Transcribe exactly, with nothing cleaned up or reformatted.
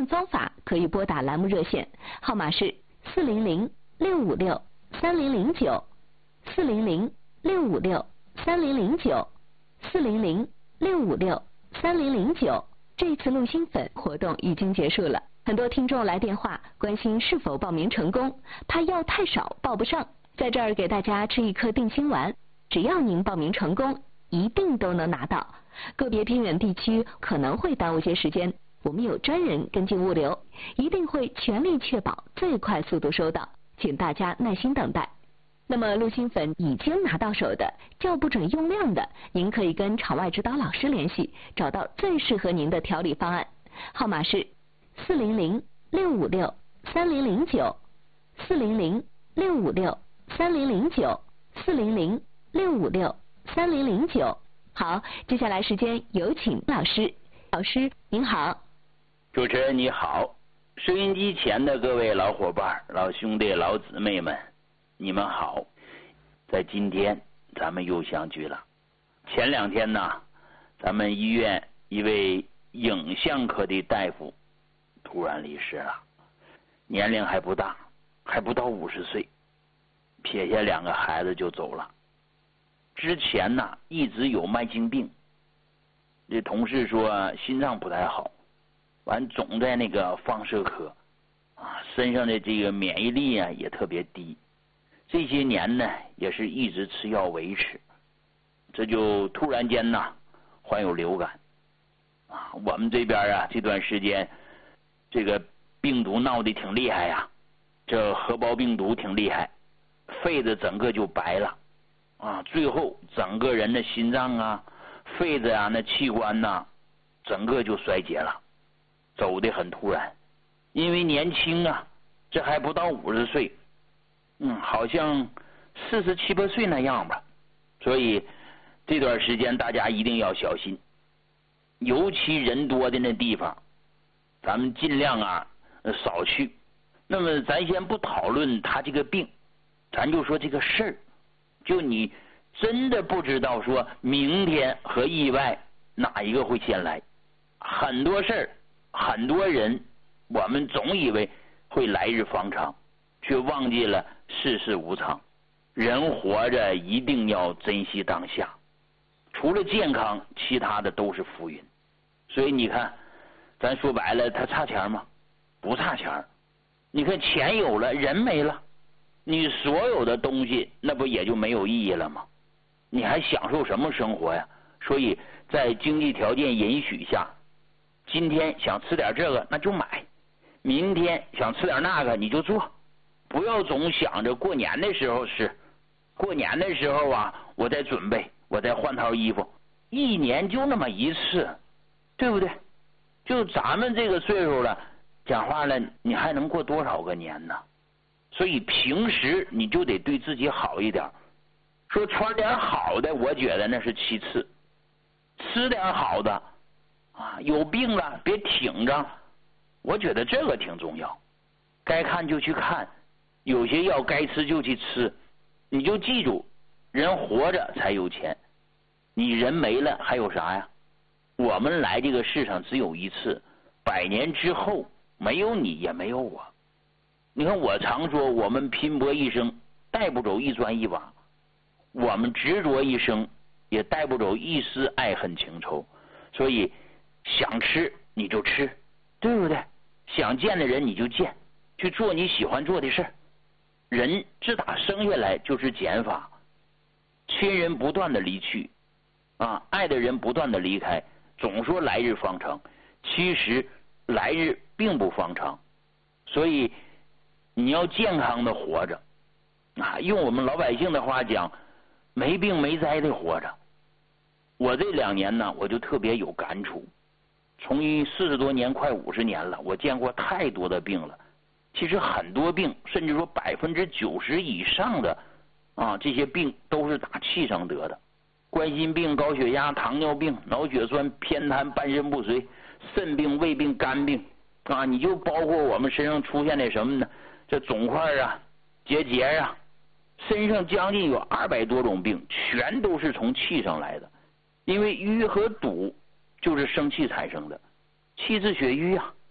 问方法可以拨打栏目热线，号码是四零零六五六三零零九，四零零六五六三零零九，四零零六五六三零零九。这次陆星粉活动已经结束了，很多听众来电话关心是否报名成功，怕药太少报不上，在这儿给大家吃一颗定心丸，只要您报名成功，一定都能拿到。个别偏远地区可能会耽误些时间，我们有专人跟进物流，一定会全力确保最快速度收到，请大家耐心等待。那么陆星粉已经拿到手的，叫不准用量的，您可以跟场外指导老师联系，找到最适合您的调理方案。号码是四零零六五六三零零九，四零零六五六三零零九，四零零六五六三零零九。好，接下来时间有请老师。老师您好。 主持人你好，收音机前的各位老伙伴、老兄弟、老姊妹们，你们好。在今天咱们又相聚了。前两天呢，咱们医院一位影像科的大夫突然离世了，年龄还不大，还不到五十岁，撇下两个孩子就走了。之前呢一直有慢性病，这同事说心脏不太好，完总在那个放射科啊，身上的这个免疫力啊也特别低，这些年呢也是一直吃药维持，这就突然间呢患有流感啊。我们这边啊这段时间这个病毒闹得挺厉害呀，这核胞病毒挺厉害，肺子整个就白了啊，最后整个人的心脏啊、肺子啊那器官呐、啊，整个就衰竭了，走得很突然。因为年轻啊，这还不到五十岁，嗯，好像四十七八岁那样吧。所以这段时间大家一定要小心，尤其人多的那地方，咱们尽量啊少去。那么咱先不讨论他这个病，咱就说这个事儿。就你真的不知道说明天和意外哪一个会先来，很多事儿很多人我们总以为会来日方长，却忘记了世事无常。人活着一定要珍惜当下，除了健康其他的都是浮云。所以你看咱说白了，他差钱吗？不差钱。你看钱有了人没了，你所有的东西那不也就没有意义了吗？你还享受什么生活呀？所以在经济条件允许下，今天想吃点这个那就买，明天想吃点那个你就做，不要总想着过年的时候吃，过年的时候啊我在准备，我在换套衣服，一年就那么一次，对不对？就咱们这个岁数了，讲话了你还能过多少个年呢？所以平时你就得对自己好一点，说穿点好的我觉得那是其次，吃点好的啊，有病了别挺着，我觉得这个挺重要。该看就去看，有些药该吃就去吃。你就记住，人活着才有钱，你人没了还有啥呀？我们来这个世上只有一次，百年之后没有你也没有我。你看我常说，我们拼搏一生带不走一砖一瓦，我们执着一生也带不走一丝爱恨情仇。所以想吃你就吃，对不对？想见的人你就见，去做你喜欢做的事。人自打生下来就是减法，亲人不断的离去啊，爱的人不断的离开，总说来日方长，其实来日并不方长。所以你要健康的活着啊，用我们老百姓的话讲，没病没灾的活着。我这两年呢我就特别有感触，从医四十多年快五十年了，我见过太多的病了。其实很多病，甚至说百分之九十以上的啊这些病都是打气上得的。冠心病、高血压、糖尿病、脑血栓、偏瘫、半身不遂、肾病、胃病、肝病啊，你就包括我们身上出现的什么呢？这肿块啊、结节啊，身上将近有二百多种病，全都是从气上来的。因为瘀和堵就是生气产生的，气滞血瘀啊。